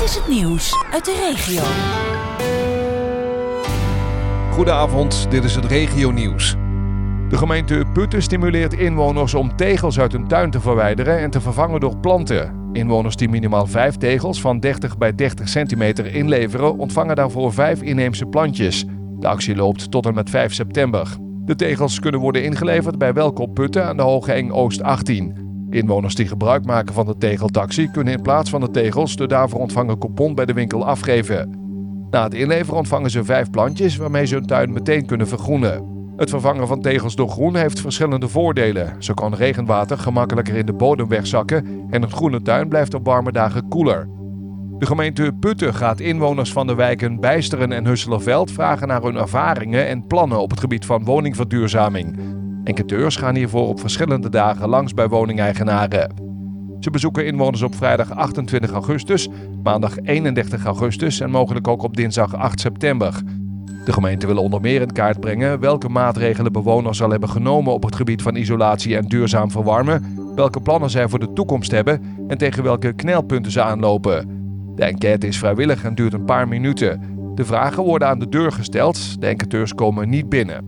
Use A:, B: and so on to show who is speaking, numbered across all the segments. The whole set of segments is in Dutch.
A: is het nieuws uit de regio.
B: Goedenavond, dit is het regionieuws. De gemeente Putten stimuleert inwoners om tegels uit hun tuin te verwijderen en te vervangen door planten. Inwoners die minimaal 5 tegels van 30 bij 30 centimeter inleveren, ontvangen daarvoor 5 inheemse plantjes. De actie loopt tot en met 5 september. De tegels kunnen worden ingeleverd bij Welkom Putten aan de Hoge Eng Oost 18. Inwoners die gebruik maken van de tegeltaxi kunnen in plaats van de tegels de daarvoor ontvangen coupon bij de winkel afgeven. Na het inleveren ontvangen ze 5 plantjes waarmee ze hun tuin meteen kunnen vergroenen. Het vervangen van tegels door groen heeft verschillende voordelen. Zo kan regenwater gemakkelijker in de bodem wegzakken en een groene tuin blijft op warme dagen koeler. De gemeente Putten gaat inwoners van de wijken Bijsteren en Husselerveld vragen naar hun ervaringen en plannen op het gebied van woningverduurzaming. Enquêteurs gaan hiervoor op verschillende dagen langs bij woningeigenaren. Ze bezoeken inwoners op vrijdag 28 augustus, maandag 31 augustus en mogelijk ook op dinsdag 8 september. De gemeente wil onder meer in kaart brengen welke maatregelen bewoners al hebben genomen op het gebied van isolatie en duurzaam verwarmen, welke plannen zij voor de toekomst hebben en tegen welke knelpunten ze aanlopen. De enquête is vrijwillig en duurt een paar minuten. De vragen worden aan de deur gesteld, de enquêteurs komen niet binnen.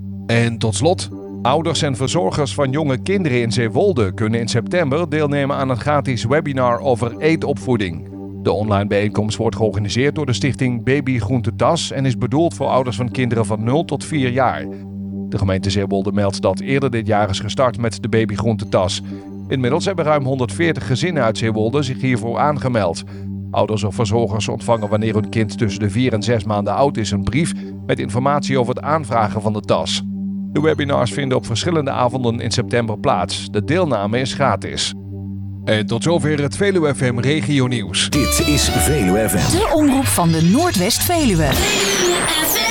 B: En tot slot, ouders en verzorgers van jonge kinderen in Zeewolde kunnen in september deelnemen aan een gratis webinar over eetopvoeding. De online bijeenkomst wordt georganiseerd door de stichting Baby Groentetas en is bedoeld voor ouders van kinderen van 0 tot 4 jaar. De gemeente Zeewolde meldt dat eerder dit jaar is gestart met de Baby Groentetas. Inmiddels hebben ruim 140 gezinnen uit Zeewolde zich hiervoor aangemeld. Ouders of verzorgers ontvangen wanneer hun kind tussen de 4 en 6 maanden oud is een brief met informatie over het aanvragen van de tas. De webinars vinden op verschillende avonden in september plaats. De deelname is gratis. En tot zover het Veluwe FM Regionieuws.
C: Dit is Veluwe FM.
A: De omroep van de Noordwest-Veluwe.